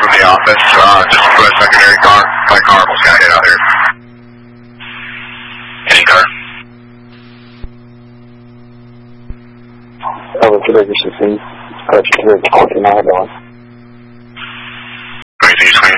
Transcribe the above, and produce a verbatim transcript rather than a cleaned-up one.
from the office. Uh, just put a secondary car. My car almost got hit out here. Any car? Over to the sixteen. Approach to the court in Alabama.